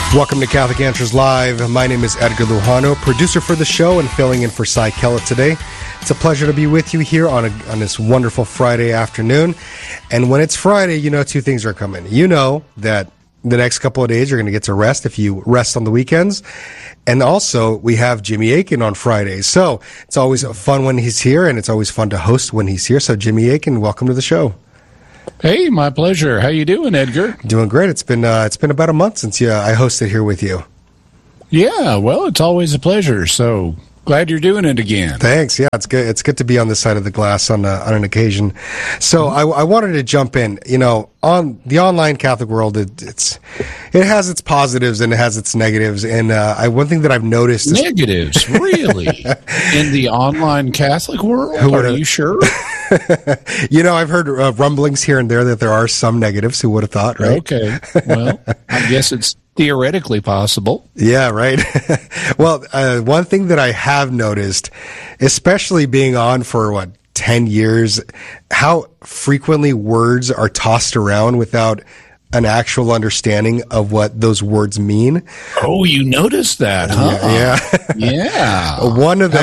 Welcome to Catholic Answers Live. My name is Edgar Lujano, producer for the show and filling in for Cy Kellett today. It's a pleasure to be with you here on this wonderful Friday afternoon. And when it's Friday, you know two things are coming. You know that the next couple of days you're going to get to rest if you rest on the weekends. And also, we have Jimmy Akin on Fridays. So it's always fun when he's here, and it's always fun to host when he's here. So Jimmy Akin, welcome to the show. Hey, my pleasure. How you doing, Edgar? Doing great. It's been about a month since I hosted here with you. Yeah, well, it's always a pleasure. So glad you're doing it again. Thanks. Yeah, it's good. It's good to be on this side of the glass on an occasion. So I wanted to jump in. You know, on the online Catholic world, it has its positives and it has its negatives. And one thing that I've noticed is negatives, really, in the online Catholic world. Are you sure? You know, I've heard rumblings here and there that there are some negatives. Who would have thought, right? Okay. Well, I guess it's theoretically possible. Yeah, right. Well, one thing that I have noticed, especially being on for 10 years, how frequently words are tossed around without an actual understanding of what those words mean. Oh, you noticed that, huh? Yeah. Yeah. One of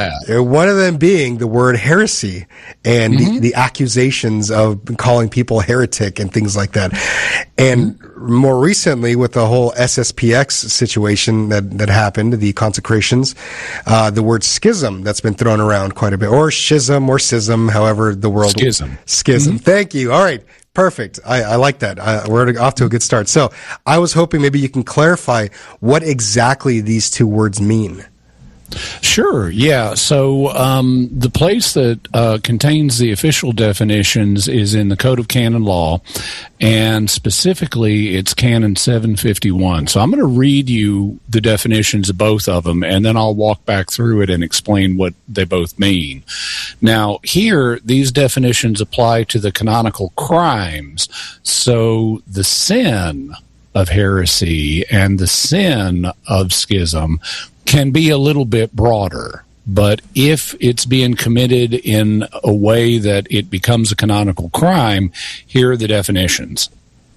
them being the word heresy and the accusations of calling people heretic and things like that. And more recently, with the whole SSPX situation that happened, the consecrations, the word schism that's been thrown around quite a bit, or schism or schism, however the world... Schism. Thank you. All right. Perfect. I like that. We're off to a good start. So I was hoping maybe you can clarify what exactly these two words mean. Sure. Yeah. So the place that contains the official definitions is in the Code of Canon Law, and specifically it's Canon 751. So I'm going to read you the definitions of both of them, and then I'll walk back through it and explain what they both mean. Now, here, these definitions apply to the canonical crimes. So the sin of heresy and the sin of schism can be a little bit broader, but if it's being committed in a way that it becomes a canonical crime, here are the definitions.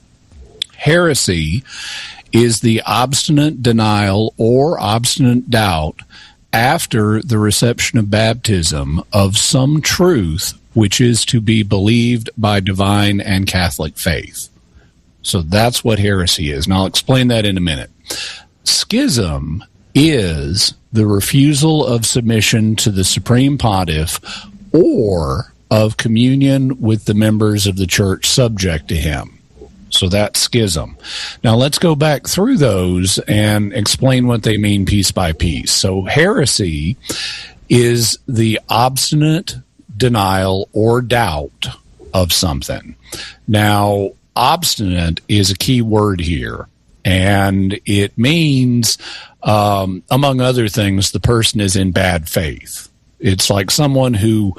Heresy is the obstinate denial or obstinate doubt after the reception of baptism of some truth which is to be believed by divine and Catholic faith. So that's what heresy is, and I'll explain that in a minute. Schism is the refusal of submission to the Supreme Pontiff or of communion with the members of the Church subject to him. So that's schism. Now let's go back through those and explain what they mean piece by piece. So heresy is the obstinate denial or doubt of something. Now, obstinate is a key word here, and it means, among other things, the person is in bad faith. It's like someone who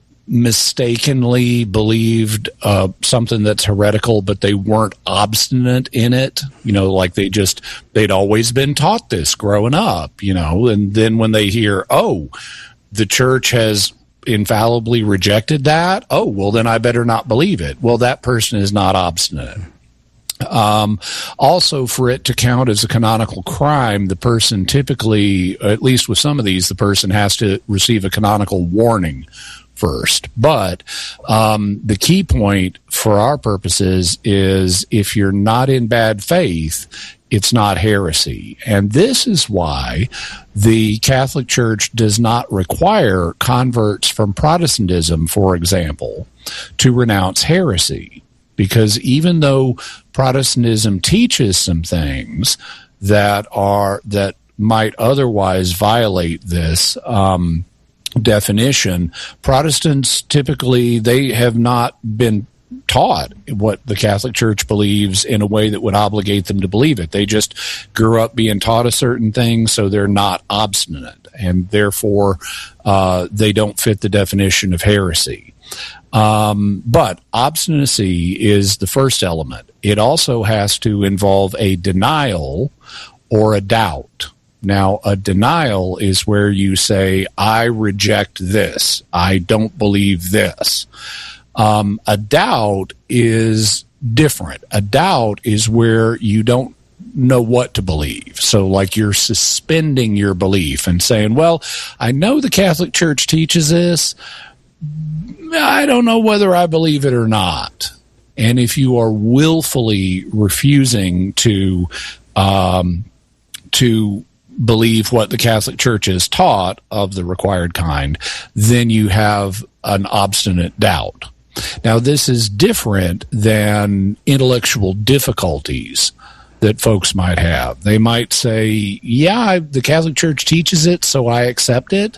mistakenly believed something that's heretical, but they weren't obstinate in it. You know, like they'd always been taught this growing up, you know, and then when they hear, oh, the church has infallibly rejected that, oh, well, then I better not believe it. Well, that person is not obstinate. Also, for it to count as a canonical crime, the person typically, at least with some of these, the person has to receive a canonical warning first. But the key point for our purposes is if you're not in bad faith, it's not heresy. And this is why the Catholic Church does not require converts from Protestantism, for example, to renounce heresy. Because even though Protestantism teaches some things that might otherwise violate this definition, Protestants typically, they have not been taught what the Catholic Church believes in a way that would obligate them to believe it. They just grew up being taught a certain thing, so they're not obstinate, and therefore they don't fit the definition of heresy. But obstinacy is the first element. It also has to involve a denial or a doubt. Now, a denial is where you say, I reject this. I don't believe this. A doubt is different. A doubt is where you don't know what to believe. So like you're suspending your belief and saying, well, I know the Catholic Church teaches this. I don't know whether I believe it or not. And if you are willfully refusing to believe what the Catholic Church has taught of the required kind, then you have an obstinate doubt. Now, this is different than intellectual difficulties that folks might have. They might say, yeah, the Catholic Church teaches it, so I accept it,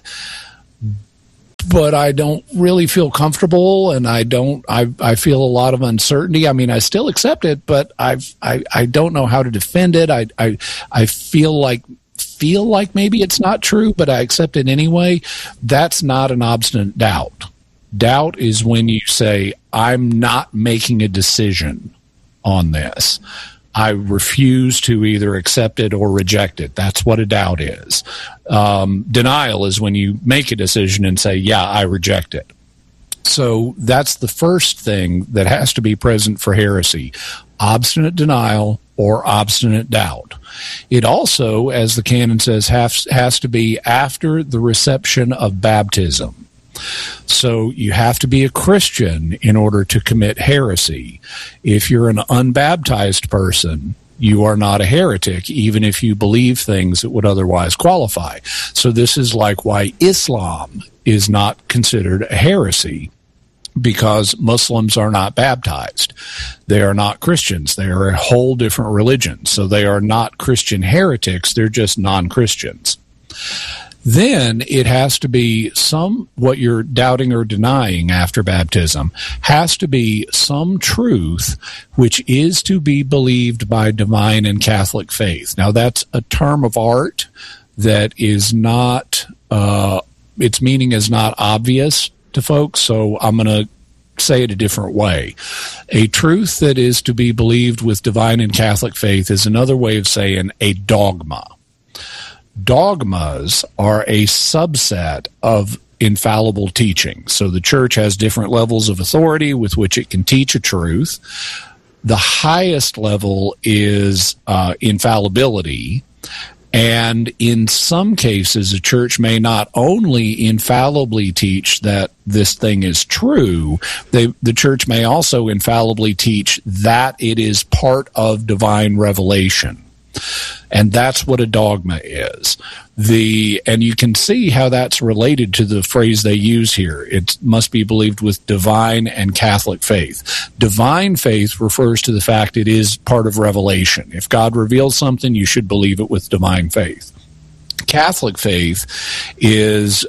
but I don't really feel comfortable, and I feel a lot of uncertainty. I mean, I still accept it, but I don't know how to defend it. I feel like maybe it's not true, but I accept it anyway. That's not an obstinate doubt. Doubt is when you say, I'm not making a decision on this. I refuse to either accept it or reject it. That's what a doubt is. Denial is when you make a decision and say, yeah, I reject it. So that's the first thing that has to be present for heresy: obstinate denial or obstinate doubt. It also, as the canon says, has to be after the reception of baptism. So you have to be a Christian in order to commit heresy. If you're an unbaptized person, you are not a heretic, even if you believe things that would otherwise qualify. So this is like why Islam is not considered a heresy, because Muslims are not baptized. They are not Christians. They are a whole different religion. So they are not Christian heretics. They're just non-Christians. Then it has to be what you're doubting or denying after baptism has to be some truth which is to be believed by divine and Catholic faith. Now, that's a term of art that is not, its meaning is not obvious to folks, so I'm going to say it a different way. A truth that is to be believed with divine and Catholic faith is another way of saying a dogma. Dogmas are a subset of infallible teaching. So the church has different levels of authority with which it can teach a truth. The highest level is infallibility. And in some cases, a church may not only infallibly teach that this thing is true, the church may also infallibly teach that it is part of divine revelation. And that's what a dogma is. And you can see how that's related to the phrase they use here. It must be believed with divine and Catholic faith. Divine faith refers to the fact it is part of revelation. If God reveals something, you should believe it with divine faith. Catholic faith is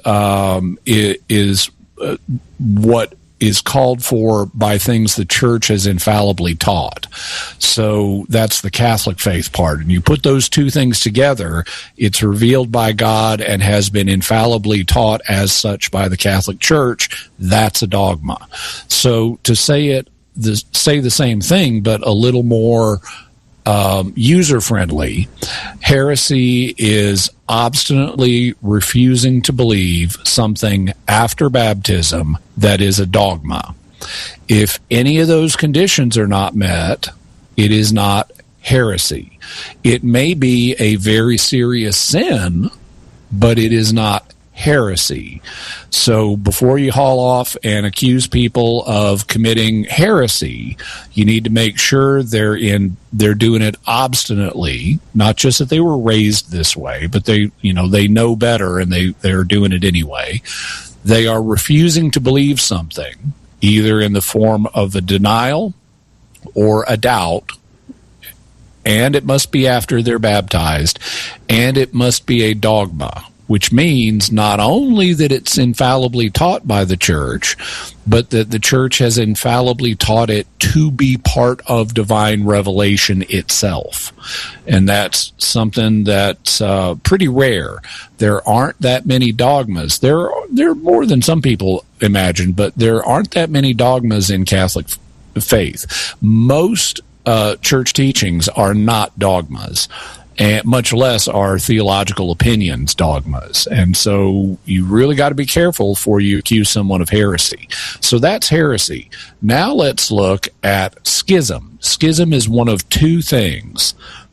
what is called for by things the church has infallibly taught. So that's the Catholic faith part. And you put those two things together, it's revealed by God and has been infallibly taught as such by the Catholic Church. That's a dogma. So to say the same thing, but a little more user-friendly, heresy is obstinately refusing to believe something after baptism that is a dogma. If any of those conditions are not met, it is not heresy. It may be a very serious sin, but it is not heresy. So before you haul off and accuse people of committing heresy, you need to make sure they're doing it obstinately, not just that they were raised this way, but they know better and they're doing it anyway. They are refusing to believe something, either in the form of a denial or a doubt, and it must be after they're baptized, and it must be a dogma, which means not only that it's infallibly taught by the church, but that the church has infallibly taught it to be part of divine revelation itself. And that's something that's pretty rare. There aren't that many dogmas. There are more than some people imagine, but there aren't that many dogmas in Catholic faith. Most church teachings are not dogmas, and much less are theological opinions dogmas. And so you really got to be careful before you accuse someone of heresy. So that's heresy. Now let's look at schism. Schism is one of two things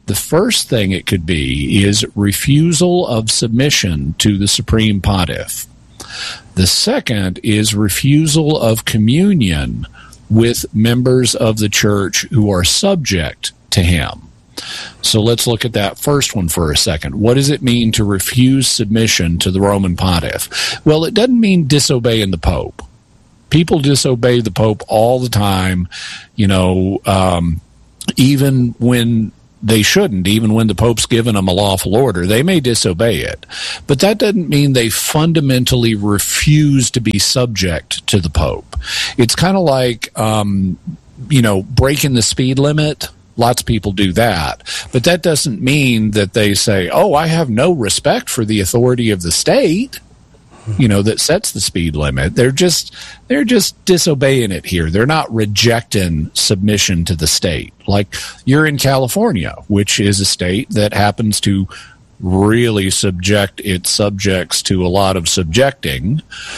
The first thing it could be is refusal of submission to the Supreme Pontiff. The second is refusal of communion with members of the church who are subject to him. So let's look at that first one for a second. What does it mean to refuse submission to the Roman Pontiff? Well, it doesn't mean disobeying the Pope. People disobey the Pope all the time, even when they shouldn't, even when the Pope's given them a lawful order. They may disobey it. But that doesn't mean they fundamentally refuse to be subject to the Pope. It's kind of like, breaking the speed limit. Lots of people do that. But that doesn't mean that they say, oh, I have no respect for the authority of the state, that sets the speed limit. They're just disobeying it here. They're not rejecting submission to the state. Like you're in California, which is a state that happens to really subject its subjects to a lot of subjecting.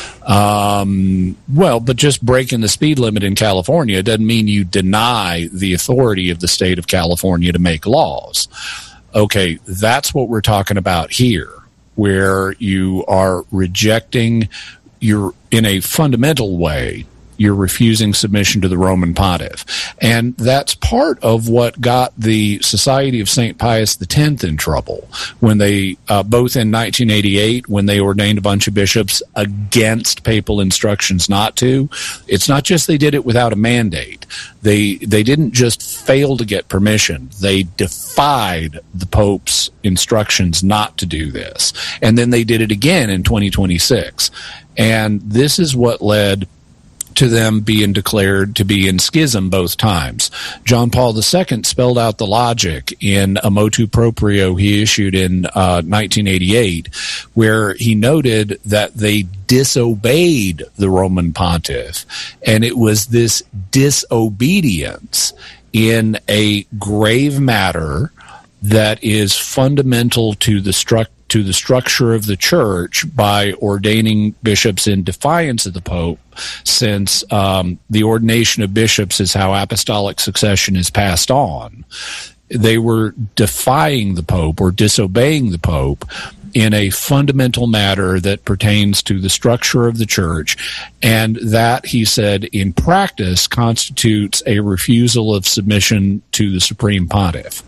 But just breaking the speed limit in California doesn't mean you deny the authority of the state of California to make laws. Okay, that's what we're talking about here, where you are rejecting, you're in a fundamental way, you're refusing submission to the Roman Pontiff. And that's part of what got the Society of St. Pius X in trouble when they, both in 1988, when they ordained a bunch of bishops against papal instructions not to. It's not just they did it without a mandate. They didn't just fail to get permission. They defied the Pope's instructions not to do this. And then they did it again in 2026. And this is what led to them being declared to be in schism both times. John Paul II spelled out the logic in a motu proprio he issued in 1988, where he noted that they disobeyed the Roman Pontiff, and it was this disobedience in a grave matter that is fundamental to the structure of the church by ordaining bishops in defiance of the Pope, since the ordination of bishops is how apostolic succession is passed on. They were defying the Pope or disobeying the Pope in a fundamental matter that pertains to the structure of the church, and that, he said, in practice constitutes a refusal of submission to the Supreme Pontiff.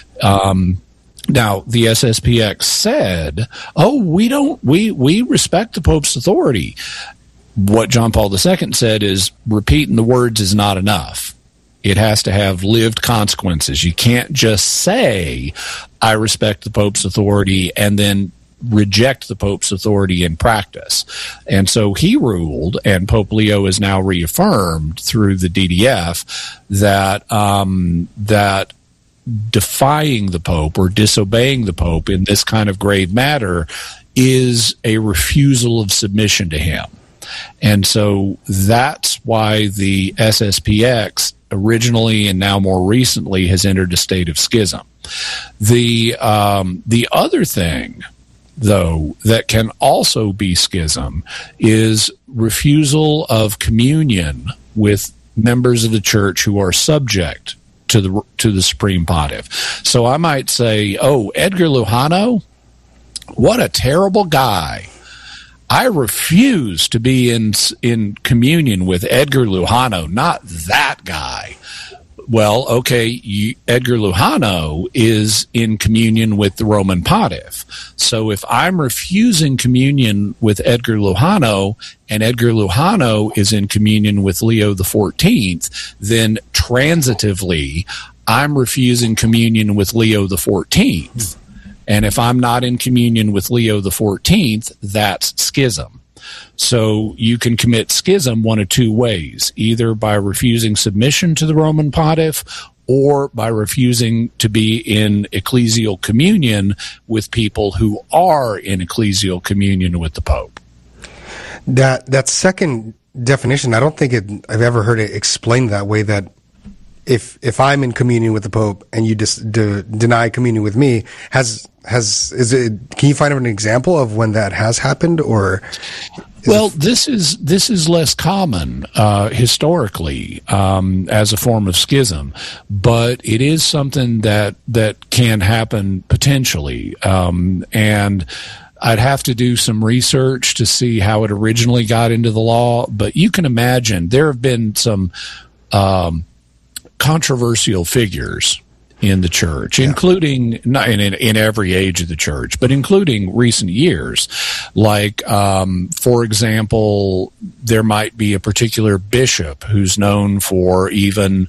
Now, the SSPX said, we respect the Pope's authority. What John Paul II said is repeating the words is not enough. It has to have lived consequences. You can't just say, I respect the Pope's authority, and then reject the Pope's authority in practice. And so he ruled, and Pope Leo is now reaffirmed through the DDF, that defying the Pope or disobeying the Pope in this kind of grave matter is a refusal of submission to him. And so that's why the SSPX originally and now more recently has entered a state of schism. The other thing, though, that can also be schism is refusal of communion with members of the church who are subject to the Supreme Pontiff. So I might say, Edgar Lujano, what a terrible guy. I refuse to be in communion with Edgar Lujano, not that guy. Well, okay, Edgar Lujano is in communion with the Roman Pontiff. So if I'm refusing communion with Edgar Lujano and Edgar Lujano is in communion with Leo XIV, then transitively, I'm refusing communion with Leo XIV. And if I'm not in communion with Leo XIV, that's schism. So you can commit schism one of two ways, either by refusing submission to the Roman Pontiff or by refusing to be in ecclesial communion with people who are in ecclesial communion with the Pope. That second definition, I don't think I've ever heard it explained that way, that if I'm in communion with the Pope and you deny communion with me, can you find an example of when that has happened? Or Well, this is less common historically as a form of schism, but it is something that can happen potentially, and I'd have to do some research to see how it originally got into the law. But you can imagine there have been some controversial figures in the church, including not in every age of the church, but including recent years. Like, for example, there might be a particular bishop who's known for even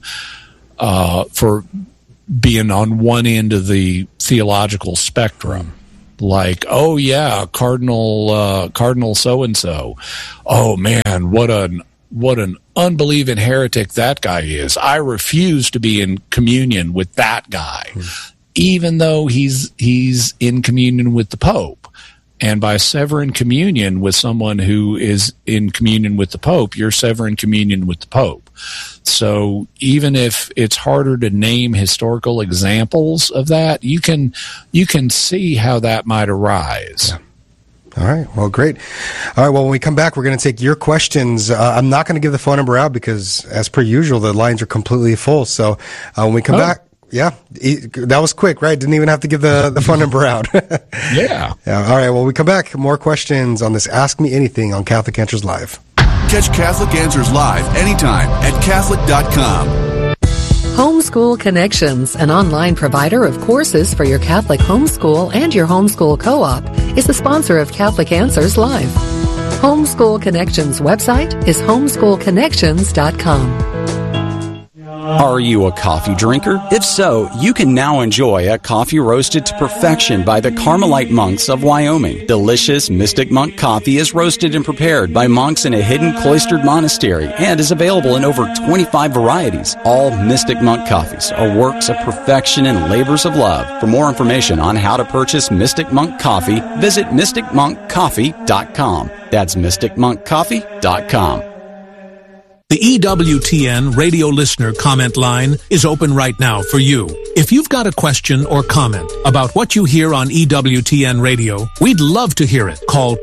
for being on one end of the theological spectrum. Like, oh yeah, Cardinal so and so. Oh man, what an unbelieving heretic that guy is. I refuse to be in communion with that guy, even though he's in communion with the Pope. And by severing communion with someone who is in communion with the Pope, you're severing communion with the Pope. So even if it's harder to name historical examples of that, you can see how that might arise. Yeah. All right. Well, great. All right. Well, when we come back, we're going to take your questions. I'm not going to give the phone number out because, as per usual, the lines are completely full. So when we come back, yeah, that was quick, right? Didn't even have to give the phone number out. Yeah. All right. Well, we come back. More questions on this Ask Me Anything on Catholic Answers Live. Catch Catholic Answers Live anytime at Catholic.com. Homeschool Connections, an online provider of courses for your Catholic homeschool and your homeschool co-op, is the sponsor of Catholic Answers Live. Homeschool Connections website is homeschoolconnections.com. Are you a coffee drinker? If so, you can now enjoy a coffee roasted to perfection by the Carmelite monks of Wyoming. Delicious Mystic Monk coffee is roasted and prepared by monks in a hidden cloistered monastery and is available in over 25 varieties. All Mystic Monk coffees are works of perfection and labors of love. For more information on how to purchase Mystic Monk coffee, visit mysticmonkcoffee.com. That's mysticmonkcoffee.com. The EWTN radio listener comment line is open right now for you. If you've got a question or comment about what you hear on EWTN radio, we'd love to hear it. Call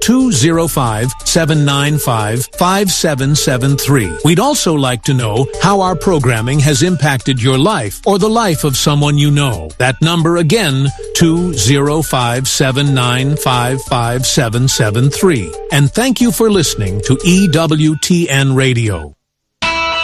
205-795-5773. We'd also like to know how our programming has impacted your life or the life of someone you know. That number again, 205-795-5773. And thank you for listening to EWTN radio.